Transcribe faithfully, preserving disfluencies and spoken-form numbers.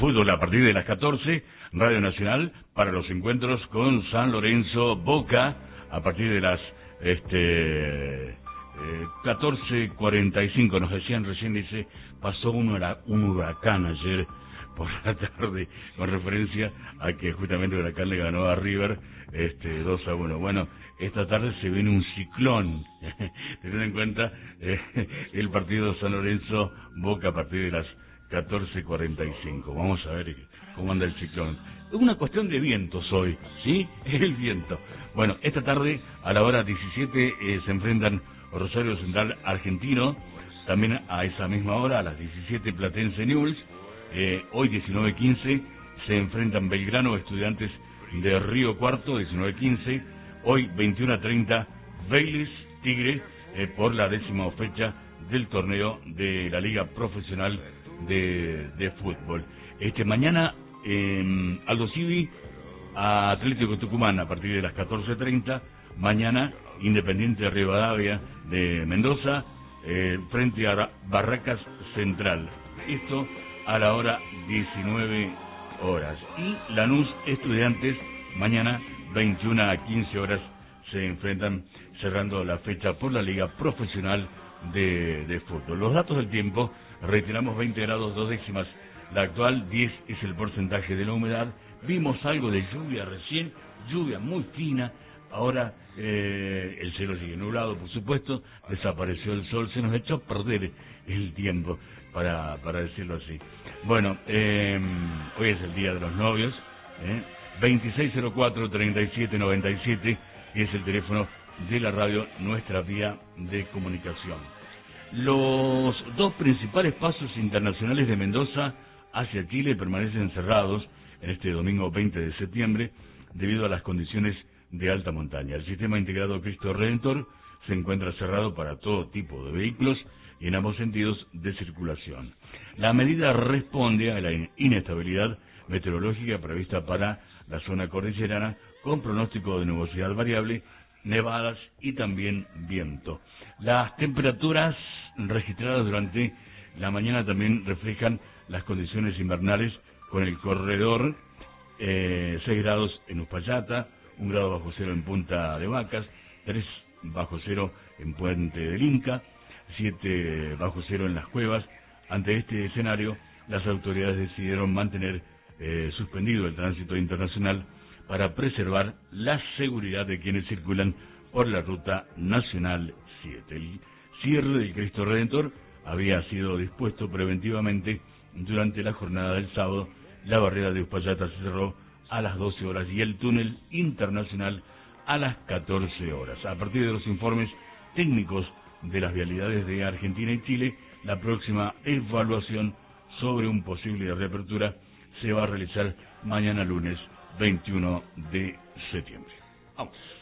Fútbol a partir de las catorce, Radio Nacional para los encuentros con San Lorenzo Boca a partir de las este eh, catorce cuarenta y cinco. Nos decían recién, dice, pasó un, un huracán ayer por la tarde, con referencia a que justamente el Huracán le ganó a River este dos a uno. Bueno, esta tarde se viene un ciclón, teniendo en cuenta eh, el partido San Lorenzo Boca a partir de las catorce cuarenta y cinco. Vamos a ver cómo anda el ciclón. Es una cuestión de vientos hoy, ¿sí? El viento. Bueno, esta tarde a la hora diecisiete eh, se enfrentan Rosario Central Argentino. También a esa misma hora, a las diecisiete, Platense Newell's. Eh, hoy diecinueve quince se enfrentan Belgrano Estudiantes de Río Cuarto, diecinueve quince. Hoy veintiuno treinta, Vélez Tigre eh, por la décima fecha del torneo de la Liga Profesional de, de Fútbol. Este mañana eh, Aldo Civi a Atlético Tucumán a partir de las catorce treinta. Mañana Independiente de Rivadavia de Mendoza eh, frente a Barracas Central. Esto a la hora diecinueve horas. Y Lanús Estudiantes mañana veintiuna a quince horas se enfrentan, cerrando la fecha por la Liga Profesional de, de Fútbol. Los datos del tiempo: reiteramos, veinte grados dos décimas la actual, diez es el porcentaje de la humedad. Vimos algo de lluvia recién, lluvia muy fina. Ahora eh, el cielo sigue nublado, por supuesto, desapareció el sol, se nos echó a perder el tiempo, para, para decirlo así. Bueno, eh, hoy es el Día de los Novios, ¿eh? veintiséis cero cuatro, treinta y siete noventa y siete es el teléfono de la radio, nuestra vía de comunicación. Los dos principales pasos internacionales de Mendoza hacia Chile permanecen cerrados en este domingo veinte de septiembre debido a las condiciones de alta montaña. El sistema integrado Cristo Redentor se encuentra cerrado para todo tipo de vehículos y en ambos sentidos de circulación. La medida responde a la inestabilidad meteorológica prevista para la zona cordillerana, con pronóstico de nubosidad variable, nevadas y también viento. Las temperaturas registradas durante la mañana también reflejan las condiciones invernales, con el corredor eh, seis grados en Uspallata, un grado bajo cero en Punta de Vacas, tres bajo cero en Puente del Inca, siete bajo cero en Las Cuevas. Ante este escenario, las autoridades decidieron mantener eh, suspendido el tránsito internacional para preservar la seguridad de quienes circulan por la Ruta Nacional siete. El cierre del Cristo Redentor había sido dispuesto preventivamente durante la jornada del sábado. La barrera de Uspallata se cerró a las doce horas y el túnel internacional a las catorce horas. A partir de los informes técnicos de las vialidades de Argentina y Chile, la próxima evaluación sobre un posible reapertura se va a realizar mañana lunes veintiuno de septiembre. Vamos.